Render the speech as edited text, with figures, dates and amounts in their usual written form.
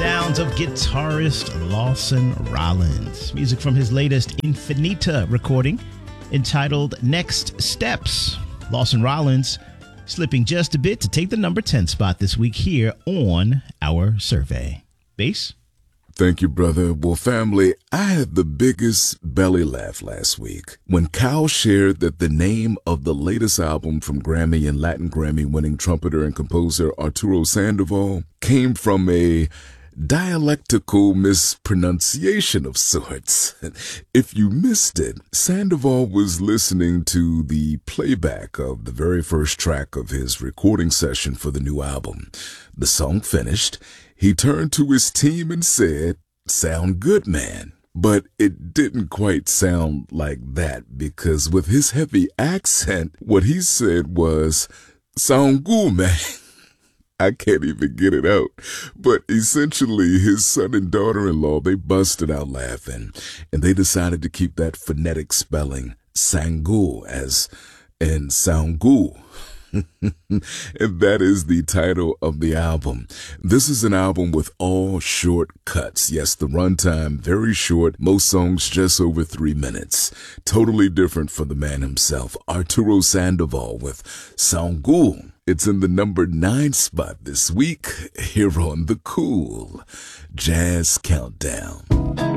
sounds of guitarist Lawson Rollins. Music from his latest Infinita recording entitled Next Steps. Lawson Rollins slipping just a bit to take the number 10 spot this week here on our survey. Bass? Thank you, brother. Well, family, I had the biggest belly laugh last week when Kyle shared that the name of the latest album from Grammy and Latin Grammy winning trumpeter and composer Arturo Sandoval came from a dialectical mispronunciation of sorts. If you missed it, Sandoval was listening to the playback of the very first track of his recording session for the new album. The song finished. He turned to his team and said, "Sound good, man." But it didn't quite sound like that because with his heavy accent, what he said was, "Sound good, man." I can't even get it out. But essentially, his son and daughter-in-law, they busted out laughing. And they decided to keep that phonetic spelling, Sangu, as in Soungu. And that is the title of the album. This is an album with all short cuts. Yes, the runtime very short, most songs just over 3 minutes. Totally different for the man himself, Arturo Sandoval with Soungu. It's in the number 9 spot this week here on the Cool Jazz Countdown.